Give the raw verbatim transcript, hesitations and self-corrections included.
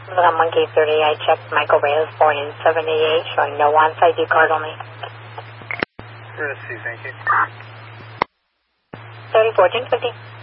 On Monkey thirty, I checked Michael Reyes, born in seventy-eight, showing no wants I D card only. Receive, thank you. thirty, fourteen, fifty.